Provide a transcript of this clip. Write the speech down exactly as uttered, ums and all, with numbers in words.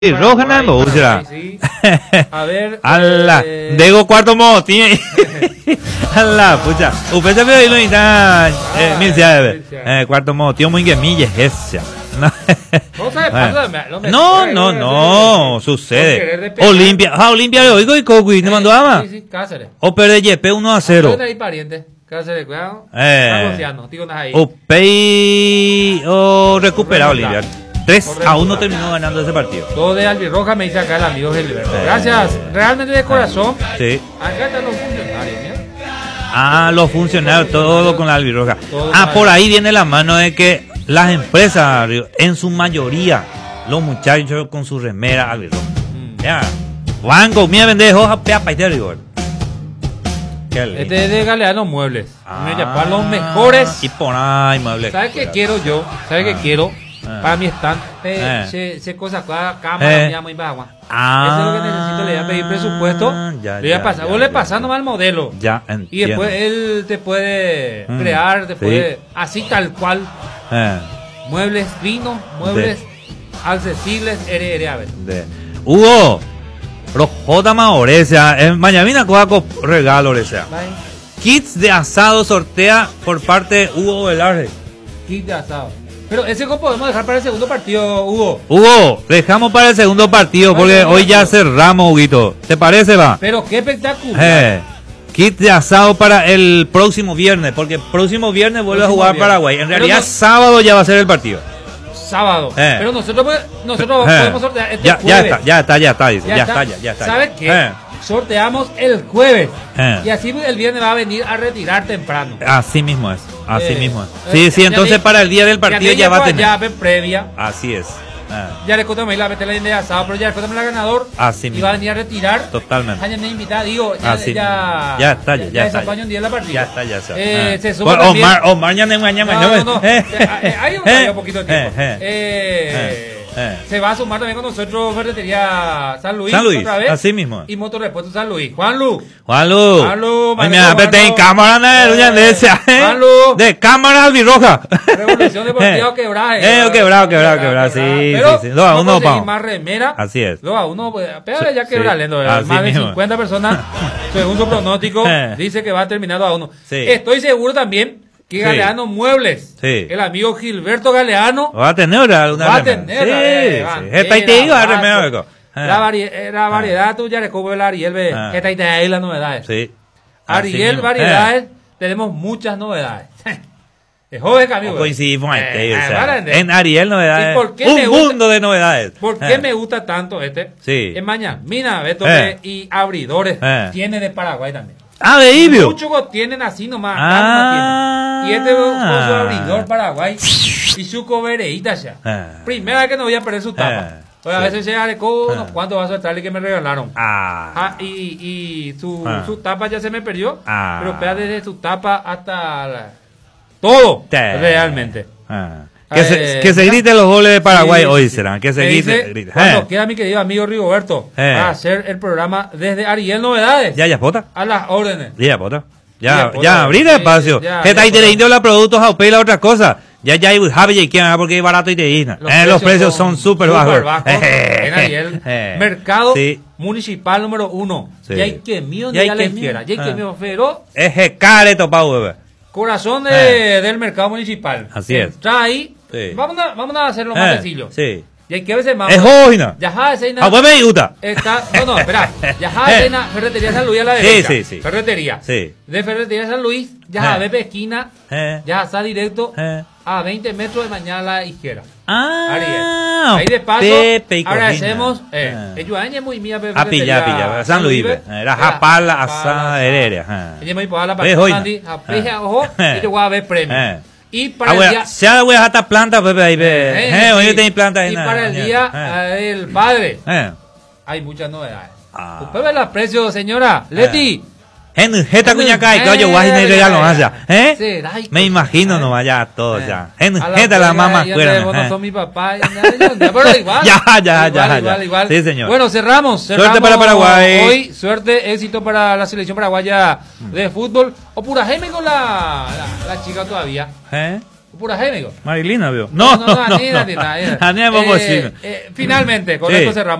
Sí, roja nada me gusta. Sí. A ver. Alla, eh, Dego cuarto modo tiene. Alla, pucha. Usted se ve y está eh mil ciaves. Eh cuarto modo, tío muy gemille ese. No sabe pasa, lo mejor No, es- no, es- no, es- sucede. por querer de pegar. Olimpia, ah, Olimpia le oigo y Coqui, ¿te mandó ama? Sí, sí, Cáceres. O perde Y P uno a cero. Ahí pariente. Cáceres, cuidado. Eh. Está goceando, digo nada ahí. O Pei o recupera Remontada. Olimpia. tres a Correcto. uno terminó ganando ese partido. Todo de albirroja me dice acá el amigo Gilberto. Eh. Gracias, realmente de corazón. Sí. Acá están los funcionarios, mira. Ah, los funcionarios, todo con la albirroja. Todo Ah, con por la- ahí viene la mano de que las empresas, en su mayoría, los muchachos con su remera albirroja. Mm. Ya. Banco, mira, vende hoja, pea, paite, rigor. Qué lindo. Este es de Galeano Muebles. Ah. Me llaman los mejores. Y por ahí, mueble. ¿Sabes qué quiero yo? ¿Sabes qué Ah. quiero? Ah. Para mi stand. Eh. Eh, se, se cosa cada cámara Eh. mía muy baja. Ah. Eso es lo que necesito. Le voy a pedir presupuesto. Ya, le voy a ya, pasar. ya, Vos le ya, pasás ya. nomás el modelo. Ya, Y entiendo. después él te puede Mm, crear, te sí. puede. Así tal cual. Eh, Muebles finos, muebles accesibles. Ere, ere, a ver. de. Hugo, Rojota Maoresia, en Mañana Coaco regalo, o sea. Bye. Kits de asado sortea por parte de Hugo Velarde. Kit de asado. Pero ese copo podemos dejar para el segundo partido, Hugo. Hugo, dejamos para el segundo partido porque Bueno, hoy ya bueno. cerramos, Huguito. ¿Te parece, va? Pero qué espectacular. Eh, kit de asado para el próximo viernes, porque el próximo viernes vuelve a Próximo jugar viernes. Paraguay. En Pero realidad, no- sábado ya va a ser el partido. Sábado. Eh. Pero nosotros, pues, nosotros Eh, podemos sortear este ya, ya jueves. está, ya está, ya está, dice. Ya, está, ya, ya está. ¿Sabes ya. qué? Eh, Sorteamos el jueves. Eh. Y así el viernes va a venir a retirar temprano. así mismo es, así Eh, mismo es. eh, Sí, sí, ya entonces te- para el día del partido ya va a tener. Ya previa. Así es. Eh, Ya le contamos la meter la de asado, pero ya le contamos la ganador. Así Y mismo. va a venir a retirar. Totalmente. Año me invita, digo, ya, Así ya, mismo. Ya está, ya, ya está, desapañó ya. un día en la partida. Ya está, ya está. Eh, Eh. se suma Bueno, también. Omar, Omar, ya no, ya no, No, no, no. Eh, Eh, Hay un, eh, hay un poquito de tiempo. eh, eh, Eh, eh, eh. Se va a sumar también con nosotros Ferretería San Luis. San Luis, otra vez. así mismo. Y Motorrepuesto San Luis. Juan Lu. Juanlu. Juanlu, Ay, manejo, mira, apreté en Juanlu. cámara, ¿no? Doña Eh, Necia, ¿eh? Juanlu. De cámara albirroja. Revolución Deportiva Quebraje. Eh, quebrado, quebrado, quebrado. Sí, Pero sí, sí. Dos a no uno, conseguí Pau. más remera. Así es. dos a uno, pues, pero ya Sí, quebrale, ¿no? así Más de mismo. cincuenta personas, según su pronóstico, Eh. dice que va a terminar dos a uno. Sí. Estoy seguro también que Sí. Galeano Muebles, Sí. el amigo Gilberto Galeano, Va a tener alguna va a remera. tener Sí, eh, sí. bandera, Esta y te digo, vaso. remera, loco. Eh. La, vari- eh, la variedad tuya de Cobo el Ariel, ve. Ah. Esta y te ahí las novedades. Sí. Así Ariel, mismo. variedades, tenemos muchas novedades. Es joven, Eh, amigo. coincidimos ahí, Eh, o sea, para entender. en Ariel novedades. ¿Y por qué Un me gusta- mundo de novedades. ¿Por qué Eh. me gusta tanto este? Sí. En Mañana, Beto Eh. y abridores Eh. tiene de Paraguay también. Ah, de Ibio. Muchos tienen así nomás. Ah. acá nomás tienen. Y este con su abridor Paraguay y su cobereíta ya. Eh. Primera vez que no voy a perder su tapa. Eh. Pues a Sí. veces se arecó unos Eh. cuantos vasos de trale que me regalaron. Ah. Ah, y y su, Ah. su tapa ya se me perdió. Ah. Pero espera desde su tapa hasta la- todo. Te- Realmente. Ah. Que, se, Eh, que se mira. griten los goles de Paraguay Sí, hoy sí. serán. Que se Me griten. dice, griten. Cuando Eh. quiera mi querido amigo Rigoberto Eh. a hacer el programa desde Ariel Novedades. Ya, ya, pota. A las órdenes. Ya, pota. Ya, Ya, ya, pota. abrir el Sí, espacio. ya, Que ya, está ahí pota. te los productos a Opel, la otra cosa. Ya, ya, y Javi y quién, porque es barato y te dicen. Los, Eh, los precios son súper bajos. En Ariel. Eh. Mercado Sí. municipal número uno. Sí. Y hay que mío, Y hay ya que les mío. quiera. Y hay que Ah. mío, pero Es care topado, bebé. corazón de- del mercado municipal. Así es. Entra ahí. Sí. Vamos, a, vamos a hacerlo más Eh, sencillo. Sí. Y hay que veces más. Es hoina. Ya sabes, Ah, pues me gusta. Está, no, no, espera. Ya sabes, Eh. Ferretería San Luis a la Sí, derecha. sí, sí. Ferretería. Sí. De Ferretería San Luis, ya Eh. sabes, esquina, Eh. ya está directo Eh. a veinte metros de mañana a la izquierda. Ah. Ariel. Ahí de paso, Pepe y agradecemos. Cocina. Eh, Ah. ellos años es muy mía, Pepe. A pillar, pillar. San Luis. Era japala, asada, herere. Ella me iba a la Eh, hoy no. Andy, a peja, Ah. ojo, Eh. y yo voy a ver premio. Eh. Y para Ah, el bueno, día. se ha voy a hasta planta, Pepe, ahí ve. eh, Eh, hoy sí. tenéis planta ahí. Y nada, para el mañana. día Eh. eh, del padre, Eh. hay muchas novedades. Ah. Usted ve el precio, señora. Leti. En Jeta Cuñacay, que oye, Eh, guay, ni regalo eh, allá. ¿Eh? será, hijo. Me imagino Eh. nomás ya todo Eh. ya. En A Jeta la pega, mamá ya fuera. te- vos no eh. son mi papá. ya, ya, ya, ya, pero igual. Ya, ya, ya, igual, ya. igual, igual. Sí, señor. Bueno, cerramos. Suerte cerramos para Paraguay. Hoy, suerte, éxito para la selección paraguaya de fútbol. O pura geme con la, la, la chica todavía. ¿Eh? pura gente, digo. Marilina, veo. No, no, no, no, Anina, no. Anina, Anina. Anina es Eh, Bococino. eh, Finalmente, con Sí. esto cerramos.